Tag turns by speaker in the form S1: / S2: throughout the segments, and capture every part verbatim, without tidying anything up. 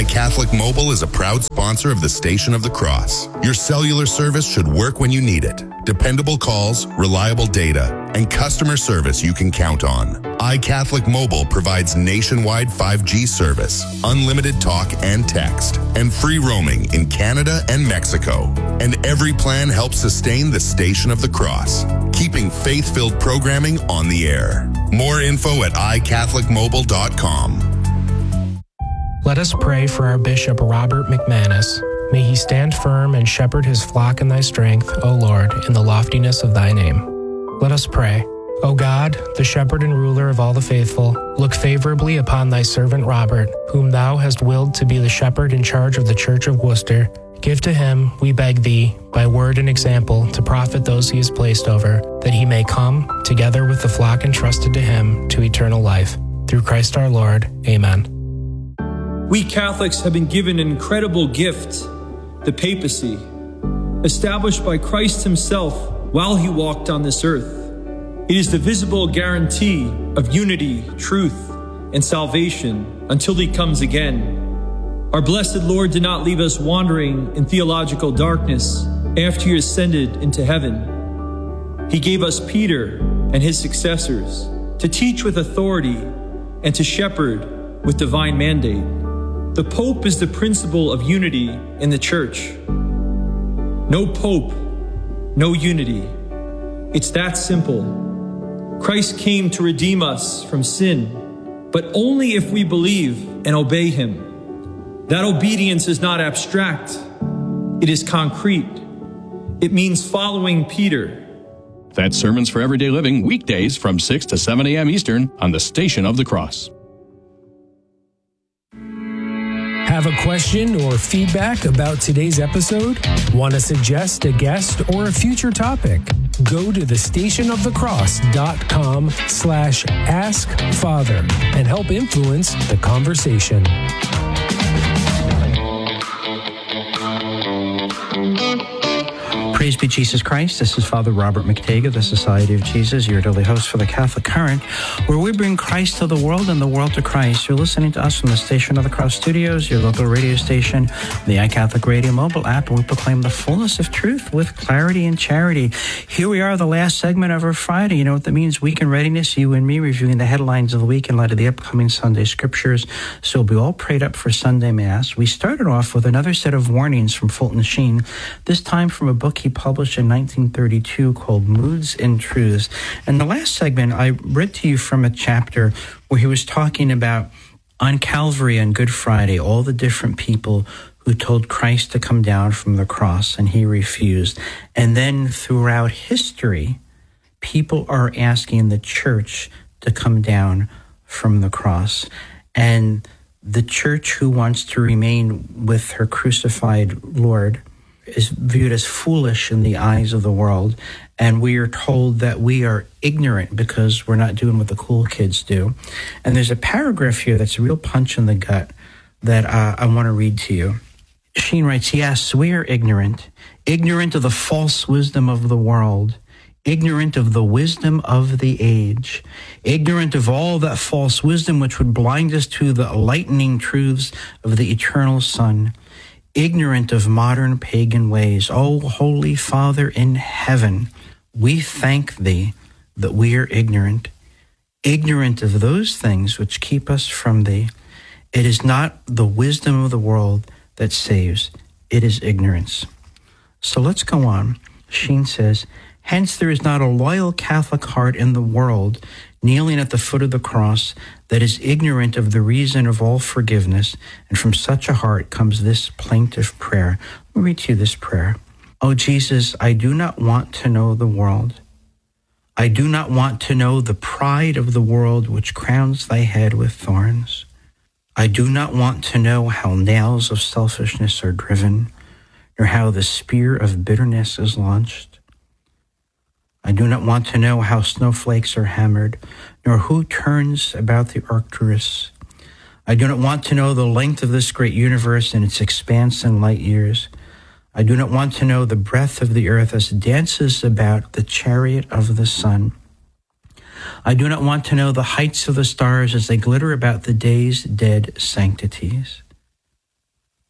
S1: iCatholic Mobile is a proud sponsor of the Station of the Cross. Your cellular service should work when you need it. Dependable calls, reliable data, and customer service you can count on. iCatholic Mobile provides nationwide five G service, unlimited talk and text, and free roaming in Canada and Mexico. And every plan helps sustain the Station of the Cross, keeping faith-filled programming on the air. More info at i catholic mobile dot com.
S2: Let us pray for our Bishop Robert McManus. May he stand firm and shepherd his flock in thy strength, O Lord, in the loftiness of thy name. Let us pray. O God, the shepherd and ruler of all the faithful, look favorably upon thy servant Robert, whom thou hast willed to be the shepherd in charge of the Church of Worcester. Give to him, we beg thee, by word and example, to profit those he has placed over, that he may come, together with the flock entrusted to him, to eternal life. Through Christ our Lord. Amen.
S3: We Catholics have been given an incredible gift, the papacy, established by Christ himself while he walked on this earth. It is the visible guarantee of unity, truth, and salvation until he comes again. Our blessed Lord did not leave us wandering in theological darkness after he ascended into heaven. He gave us Peter and his successors to teach with authority and to shepherd with divine mandate. The Pope is the principle of unity in the Church. No Pope, no unity. It's that simple. Christ came to redeem us from sin, but only if we believe and obey him. That obedience is not abstract. It is concrete. It means following Peter.
S4: That's Sermons for Everyday Living, weekdays from six to seven a.m. Eastern on the Station of the Cross.
S2: Have a question or feedback about today's episode? Want to suggest a guest or a future topic? Go to the station of the cross dot com slash ask father and help influence the conversation.
S5: Praise be Jesus Christ. This is Father Robert McTague of the Society of Jesus, your daily host for the Catholic Current, where we bring Christ to the world and the world to Christ. You're listening to us from the Station of the Cross Studios, your local radio station, the iCatholic Radio mobile app, and we proclaim the fullness of truth with clarity and charity. Here we are, the last segment of our Friday. You know what that means? Week in Readiness, you and me reviewing the headlines of the week in light of the upcoming Sunday Scriptures. So we all prayed up for Sunday Mass. We started off with another set of warnings from Fulton Sheen, this time from a book he published in nineteen thirty-two called Moods and Truths. And the last segment, I read to you from a chapter where he was talking about on Calvary on Good Friday, all the different people who told Christ to come down from the cross, and he refused. And then throughout history, people are asking the church to come down from the cross. And the church who wants to remain with her crucified Lord is viewed as foolish in the eyes of the world, and we are told that we are ignorant because we're not doing what the cool kids do. And there's a paragraph here that's a real punch in the gut that uh, I want to read to you. Sheen writes, yes, we are ignorant, ignorant of the false wisdom of the world, ignorant of the wisdom of the age, ignorant of all that false wisdom which would blind us to the enlightening truths of the eternal Son, ignorant of modern pagan ways. O Holy Father in heaven, we thank thee that we are ignorant, ignorant of those things which keep us from thee. It is not the wisdom of the world that saves, it is ignorance. So let's go on. Sheen says, hence there is not a loyal Catholic heart in the world kneeling at the foot of the cross that is ignorant of the reason of all forgiveness, and from such a heart comes this plaintive prayer. Let me read to you this prayer. O Jesus, I do not want to know the world. I do not want to know the pride of the world which crowns thy head with thorns. I do not want to know how nails of selfishness are driven, nor how the spear of bitterness is launched. I do not want to know how snowflakes are hammered, nor who turns about the Arcturus. I do not want to know the length of this great universe and its expanse in light years. I do not want to know the breadth of the earth as it dances about the chariot of the sun. I do not want to know the heights of the stars as they glitter about the day's dead sanctities.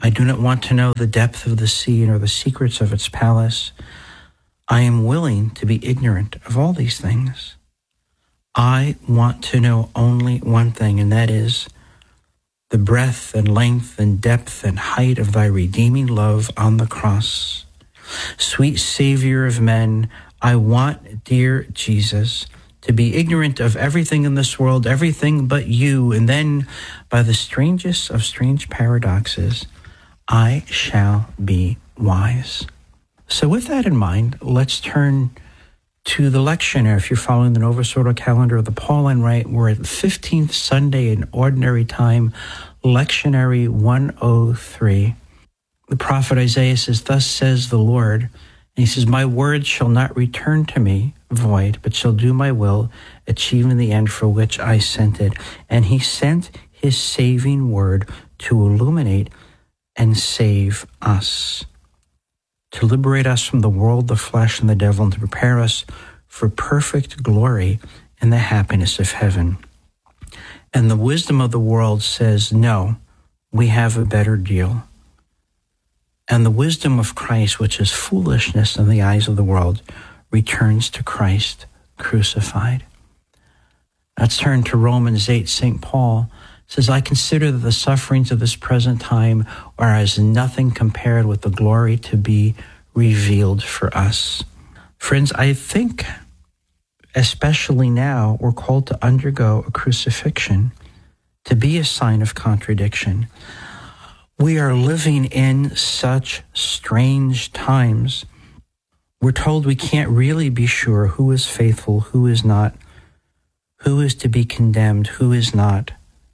S5: I do not want to know the depth of the sea nor the secrets of its palace. I am willing to be ignorant of all these things. I want to know only one thing, and that is the breadth and length and depth and height of thy redeeming love on the cross. Sweet Savior of men, I want, dear Jesus, to be ignorant of everything in this world, everything but you, and then, by the strangest of strange paradoxes, I shall be wise. So with that in mind, let's turn to the lectionary. If you're following the Novus Ordo calendar of the Pauline Rite, we're at the fifteenth Sunday in Ordinary Time, lectionary one oh three. The prophet Isaiah says, "Thus says the Lord," and he says, "My word shall not return to me void, but shall do my will, achieving the end for which I sent it." And he sent his saving word to illuminate and save us, to liberate us from the world, the flesh, and the devil, and to prepare us for perfect glory and the happiness of heaven. And the wisdom of the world says, no, we have a better deal. And the wisdom of Christ, which is foolishness in the eyes of the world, returns to Christ crucified. Let's turn to Romans eight. Saint Paul says, "I consider that the sufferings of this present time are as nothing compared with the glory to be revealed for us." Friends, I think, especially now, we're called to undergo a crucifixion to be a sign of contradiction. We are living in such strange times. We're told we can't really be sure who is faithful, who is not, who is to be condemned, who is not,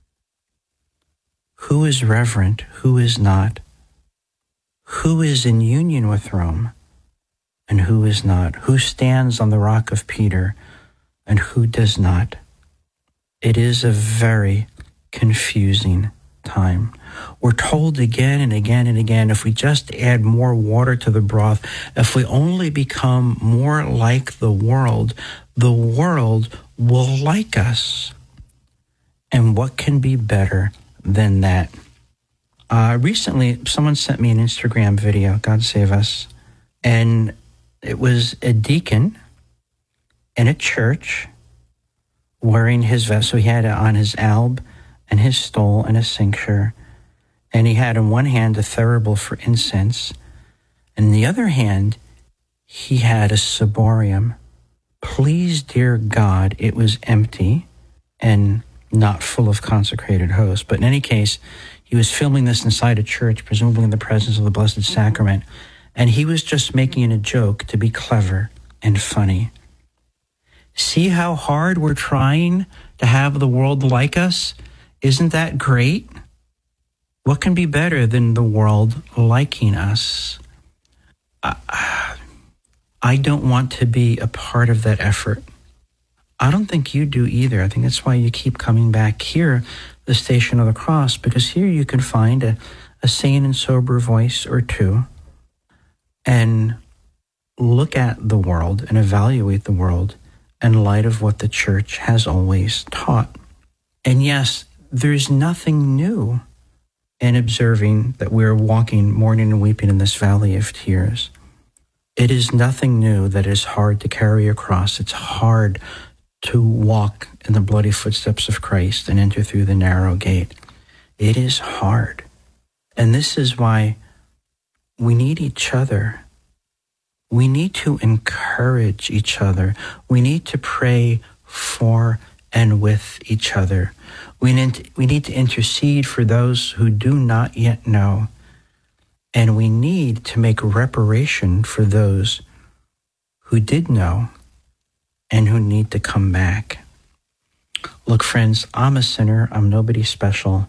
S5: who is reverent, who is not, who is in union with Rome, and who is not, who stands on the rock of Peter, and who does not. It is a very confusing time. We're told again and again and again, if we just add more water to the broth, if we only become more like the world, the world will like us. And what can be better than that? Uh, recently, someone sent me an Instagram video, God save us, and it was a deacon in a church wearing his vest. So he had on his alb and his stole and a cincture, and he had in one hand a thurible for incense, and in the other hand, he had a ciborium. Please, dear God, it was empty and not full of consecrated hosts. But in any case, he was filming this inside a church, presumably in the presence of the Blessed Sacrament, and he was just making a joke to be clever and funny. See how hard we're trying to have the world like us? Isn't that great? What can be better than the world liking us? I, I don't want to be a part of that effort. I don't think you do either. I think that's why you keep coming back here, the Station of the Cross, because here you can find a, a sane and sober voice or two and look at the world and evaluate the world in light of what the church has always taught. And yes, there's nothing new in observing that we're walking mourning and weeping in this valley of tears. It is nothing new that it is hard to carry a cross. It's hard to walk in the bloody footsteps of Christ and enter through the narrow gate. It is hard. And this is why we need each other. We need to encourage each other. We need to pray for and with each other. We need, we need to intercede for those who do not yet know. And we need to make reparation for those who did know and who need to come back. Look, friends, I'm a sinner. I'm nobody special.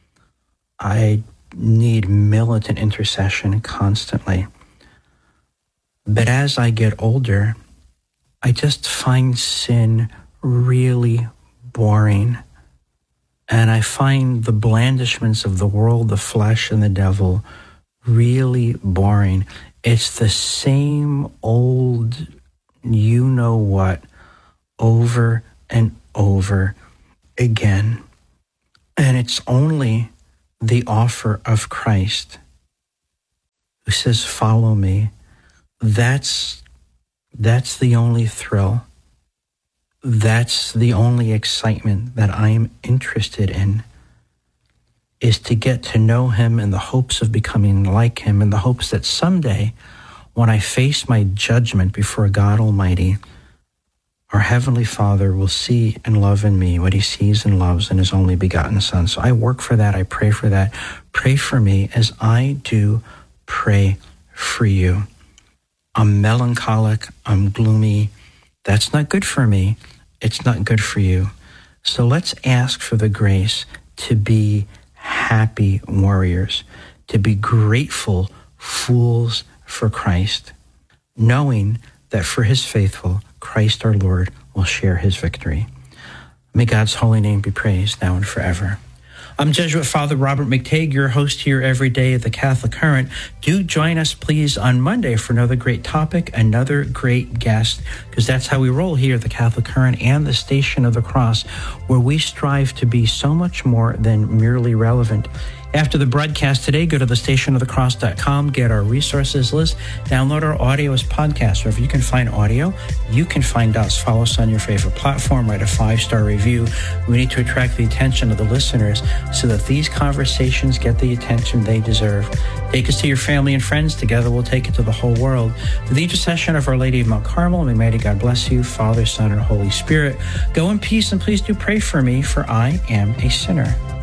S5: I need militant intercession constantly. But as I get older, I just find sin really boring. And I find the blandishments of the world, the flesh, and the devil really boring. It's the same old you-know-what over and over again. And it's only the offer of Christ who says, follow me. That's, that's the only thrill. That's the only excitement that I am interested in, is to get to know him in the hopes of becoming like him, in the hopes that someday, when I face my judgment before God Almighty, our Heavenly Father will see and love in me what he sees and loves in his only begotten Son. So I work for that. I pray for that. Pray for me as I do pray for you. I'm melancholic. I'm gloomy. That's not good for me. It's not good for you. So let's ask for the grace to be happy warriors, to be grateful fools for Christ, knowing that for his faithful, Christ our Lord will share his victory. May God's holy name be praised now and forever. I'm Jesuit Father Robert McTague, your host here every day at the Catholic Current. Do join us, please, on Monday for another great topic, another great guest, because that's how we roll here at the Catholic Current and the Station of the Cross, where we strive to be so much more than merely relevant. After the broadcast today, go to the station of the cross dot com, get our resources list, download our audio as podcasts. Wherever you can find audio, you can find us. Follow us on your favorite platform, write a five-star review. We need to attract the attention of the listeners so that these conversations get the attention they deserve. Take us to your family and friends. Together we'll take it to the whole world. Through the intercession of Our Lady of Mount Carmel, may mighty God bless you, Father, Son, and Holy Spirit. Go in peace, and please do pray for me, for I am a sinner.